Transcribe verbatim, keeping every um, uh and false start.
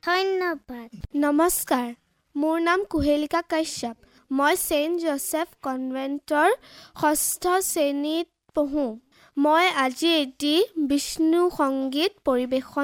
ধন্যবাদ। নমস্কাৰ, মোৰ নাম কুহেলিকা কাশ্যপ। মই ছেইণ্ট জোচেফ কনভেণ্টৰ ষষ্ঠ শ্ৰেণীত পঢ়োঁ। মই আজি এটি বিষ্ণু সংগীত পৰিৱেশন